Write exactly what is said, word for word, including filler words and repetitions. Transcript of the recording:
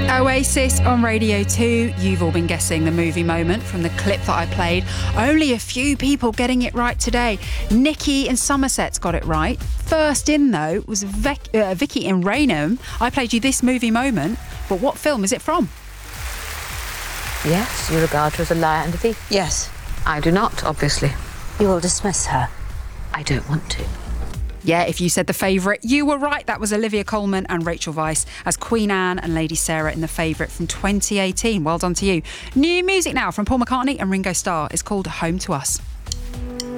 Oasis on Radio two. You've all been guessing the movie moment from the clip that I played. Only a few people getting it right today. Nikki in Somerset's got it right. First in, though, was Vic- uh, Vicky in Raynham. I played you this movie moment, but what film is it from? Yes, you regard her as a liar and a thief? Yes. I do not, obviously. You will dismiss her. I don't want to. Yeah, if you said The Favourite, you were right. That was Olivia Colman and Rachel Weisz as Queen Anne and Lady Sarah in The Favourite from twenty eighteen. Well done to you. New music now from Paul McCartney and Ringo Starr is called Home to Us.